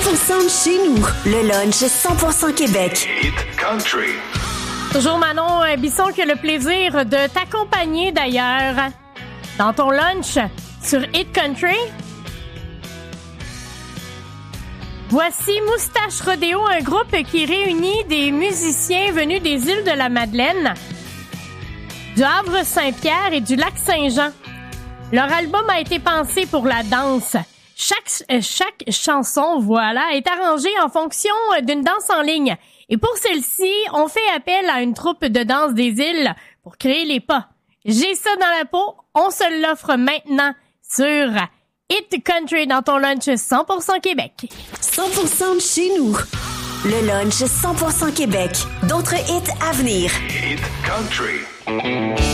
100% de chez nous. Le lunch 100% Québec. Hit Country. Toujours Manon Bisson qui a le plaisir de t'accompagner d'ailleurs dans ton lunch sur Hit Country. Voici Moustache Rodéo, un groupe qui réunit des musiciens venus des îles de la Madeleine, du Havre-Saint-Pierre et du Lac-Saint-Jean. Leur album a été pensé pour la danse. Chaque chanson, est arrangée en fonction d'une danse en ligne. Et pour celle-ci, on fait appel à une troupe de danse des îles pour créer les pas. J'ai ça dans la peau, on se l'offre maintenant sur Hit Country dans ton lunch 100% Québec. 100% de chez nous. Le lunch 100% Québec. D'autres hits à venir. Hit Country.